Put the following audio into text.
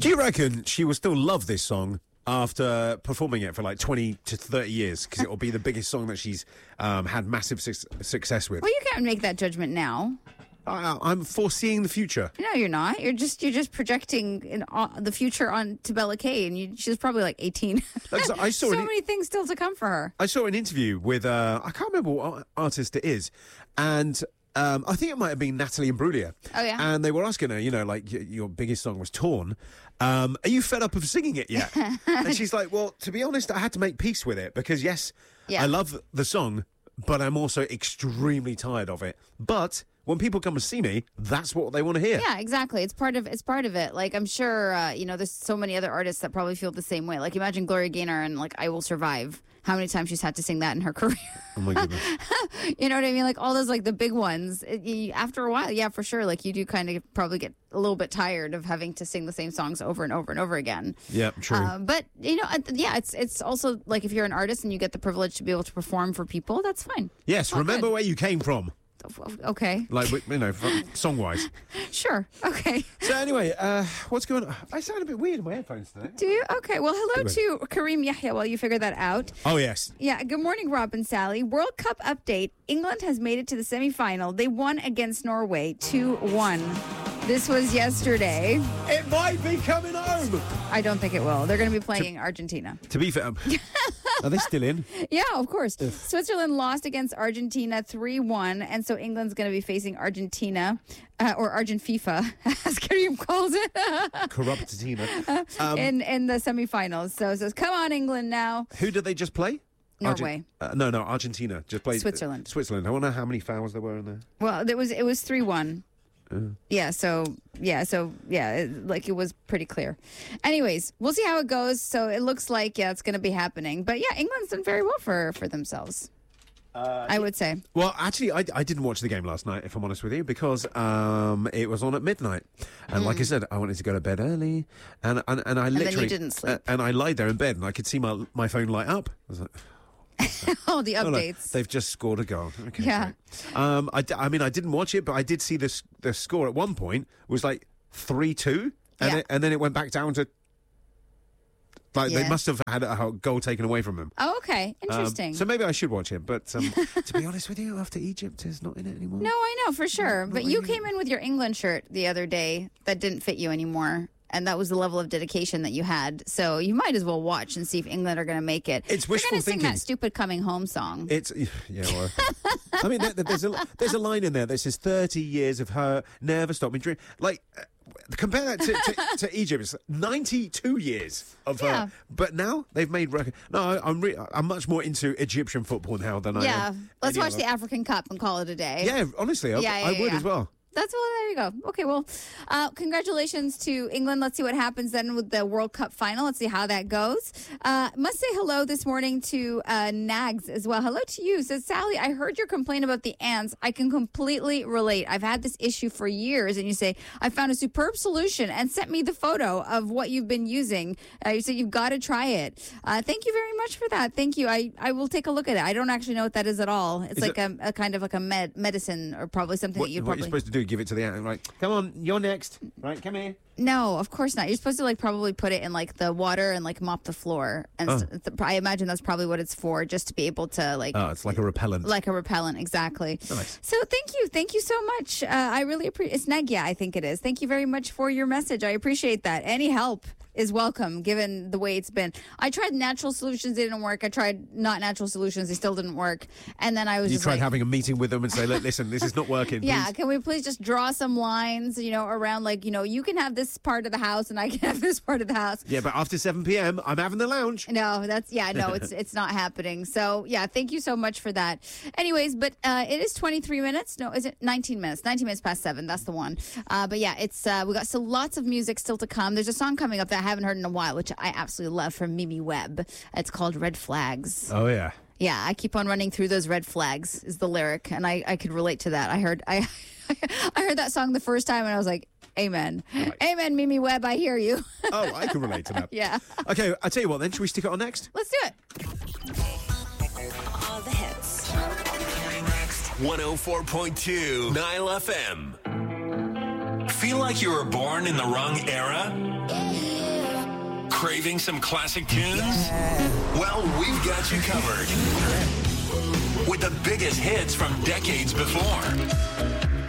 Do you reckon she will still love this song after performing it for like 20 to 30 years? Because it will be the biggest song that she's had massive success with. Well, you can't make that judgment now. I'm foreseeing the future. No, you're not. You're just projecting the future onto Bella Kay, and she's probably like 18. I saw so many things still to come for her. I saw an interview with I can't remember what artist it is, and I think it might have been Natalie Imbruglia. Oh yeah. And they were asking her, like your biggest song was Torn. Are you fed up of singing it yet? And she's like, well, to be honest, I had to make peace with it because yes, I love the song, but I'm also extremely tired of it. But when people come and see me, that's what they want to hear. Yeah, exactly. It's part of it. Like, I'm sure, there's so many other artists that probably feel the same way. Like, imagine Gloria Gaynor and, like, I Will Survive. How many times she's had to sing that in her career? Oh, my goodness. You know what I mean? Like, all those, like, the big ones. After a while, yeah, for sure. Like, you do kind of probably get a little bit tired of having to sing the same songs over and over and over again. Yeah, true. But, it's also, like, if you're an artist and you get the privilege to be able to perform for people, that's fine. Yes, remember where you came from. Okay. Like, song-wise. Sure. Okay. So anyway, what's going on? I sound a bit weird in my headphones today. Do you? Okay. Well, hello to Kareem Yahya while you figure that out. Oh, yes. Yeah. Good morning, Rob and Sally. World Cup update. England has made it to the semifinal. They won against Norway 2-1. This was yesterday. It might be coming home. I don't think it will. They're going to be playing Argentina. To be fair, are they still in? Yeah, of course. Switzerland lost against Argentina 3-1, and so England's going to be facing Argentina, or Argent-FIFA, as Kareem calls it. Corruptatina. In the semifinals. So it says, come on, England now. Who did they just play? Norway. No, Argentina. Just played Switzerland. Switzerland. I wonder how many fouls there were in there. Well, it was 3-1. It was pretty clear. Anyways, we'll see how it goes. So it looks like, it's going to be happening. But yeah, England's done very well for themselves, I would say. Well, actually, I didn't watch the game last night, if I'm honest with you, because it was on at midnight. And like I said, I wanted to go to bed early. And I literally... then you didn't sleep. And I lied there in bed and I could see my phone light up. I was like... Oh, the updates. No, they've just scored a goal. Okay, yeah. Great. I didn't watch it, but I did see the score at one point was like 3-2, and then it went back down to they must have had a goal taken away from them. Oh, okay, interesting. So maybe I should watch it, but to be honest with you, after Egypt is not in it anymore. No, I know for sure. But you came in with your England shirt the other day that didn't fit you anymore. And that was the level of dedication that you had. So you might as well watch and see if England are going to make it. It's wishful thinking. Sing that stupid Coming Home song. Well, I mean, there's a line in there that says 30 years of her never stopped me dreaming. Like, compare that to Egypt. It's 92 years of her. But now they've made record. No, I'm much more into Egyptian football now than I am. Yeah, let's watch the African Cup and call it a day. Yeah, honestly, I would as well. There you go. Okay, well, congratulations to England. Let's see what happens then with the World Cup final. Let's see how that goes. Must say hello this morning to Nags as well. Hello to you. Says, Sally, I heard your complaint about the ants. I can completely relate. I've had this issue for years. And you say, I found a superb solution and sent me the photo of what you've been using. You said you've got to try it. Thank you very much for that. Thank you. I will take a look at it. I don't actually know what that is at all. It's a kind of like a medicine or probably something that you'd probably... What you're supposed to do, give it to the ant. Right, come on, you're next. Right, come here. No, of course not. You're supposed to probably put it in the water and mop the floor. And I imagine that's probably what it's for, just to be able to it's like a repellent. Like a repellent, exactly. Nice. So thank you so much. I really appreciate. It's Nagya, I think it is. Thank you very much for your message. I appreciate that. Any help is welcome, given the way it's been. I tried natural solutions, they didn't work. I tried not natural solutions, they still didn't work. And then I was tried having a meeting with them and say, look, listen, this is not working. Yeah, can we please just draw some lines, around you can have this part of the house and I can have this part of the house. Yeah, but after 7 p.m., I'm having the lounge. No, it's not happening. So, yeah, thank you so much for that. Anyways, but it is 23 minutes. No, is it 19 minutes? 19 minutes past 7. That's the one. But yeah, it's we got still lots of music still to come. There's a song coming up that I haven't heard in a while, which I absolutely love, from Mimi Webb. It's called Red Flags. Oh, yeah. Yeah, I keep on running through those red flags is the lyric, and I could relate to that. I heard that song the first time, and I was like, amen. Right. Amen, Mimi Webb, I hear you. Oh, I can relate to that. Yeah. Okay, I'll tell you what then. Should we stick it on next? Let's do it. All the hits. 104.2 Nile FM. Feel like you were born in the wrong era? Craving some classic tunes? Well, we've got you covered with the biggest hits from decades before.